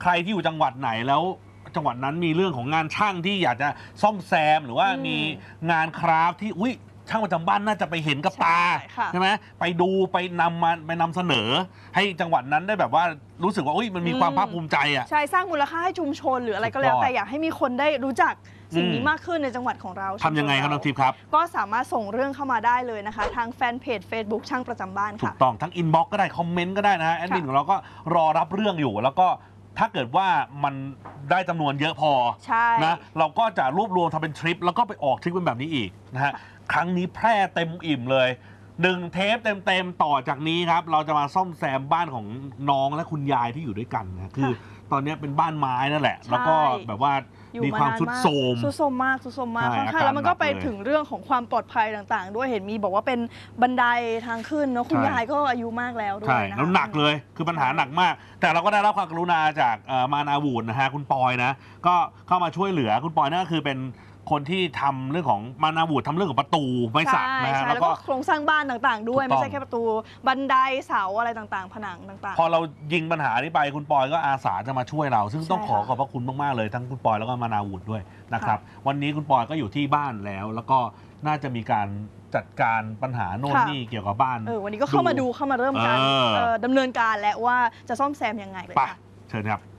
ใครที่อยู่จังหวัดไหนแล้วจังหวัดนั้นมีเรื่องของงานช่างที่อยากจะซ่อมแซมหรือว่ามีงานคราฟที่ช่างประจำบ้านน่าจะไปเห็นกับตาใช่ไหมไปดูไปนำเสนอให้จังหวัดนั้นได้แบบว่ารู้สึกว่ามันมีความภาคภูมิใจอ่ะใช่สร้างมูลค่าให้ชุมชนหรืออะไรก็แล้วแต่อยากให้มีคนได้รู้จักสิ่งนี้มากขึ้นในจังหวัดของเราทำยังไงครับน้องทิพย์ครับก็สามารถส่งเรื่องเข้ามาได้เลยนะคะทางแฟนเพจ Facebook ช่างประจำบ้านค่ะถูกต้องทั้งอินบ็อกซ์ก็ได้คอมเมนต์ก็ได้นะแอดมินของเราก็รอรับเรื่องอยู่แล้วก็ถ้าเกิดว่ามันได้จำนวนเยอะพอนะเราก็จะรวบรวมทำเป็นทริปแล้วก็ไปออกทริปเป็นแบบนี้อีกนะฮะครั้งนี้แพร่เต็มอิ่มเลย1 เทปเต็มต่อจากนี้ครับเราจะมาซ่อมแซมบ้านของน้องและคุณยายที่อยู่ด้วยกันนะคือตอนนี้เป็นบ้านไม้นั่นแหละแล้วก็แบบว่ามีความทรุดโทรมมากค่อนข้างแล้วมันก็ไปถึงเรื่องของความปลอดภัยต่างๆด้วยเห็นมีบอกว่าเป็นบันไดทางขึ้นเนาะคุณยายก็อายุมากแล้วด้วยนะแล้วหนักเลยคือปัญหาหนักมากแต่เราก็ได้รับความกรุณาจากมานาวูดนะฮะคุณปอยนะก็เข้ามาช่วยเหลือคุณปอยนั่นก็คือเป็นคนที่ทำเรื่องของมานาวูดทำเรื่องของประตูไม้สักนะฮะแล้วก็โครงสร้างบ้านต่างๆด้วยไม่ใช่แค่ประตูบันไดเสาอะไรต่างๆผนังต่างๆพอเรายิงปัญหานี้ไปคุณปอยก็อาสาจะมาช่วยเราซึ่งต้องขอบพระคุณมากๆเลยทั้งคุณปอยแล้วก็มานาวูดด้วยนะครับวันนี้คุณปอยก็อยู่ที่บ้านแล้วก็น่าจะมีการจัดการปัญหาโน่นนี่เกี่ยวกับบ้านวันนี้ก็เข้ามาเริ่มการดำเนินการและว่าจะซ่อมแซมยังไงไปเชิญครับ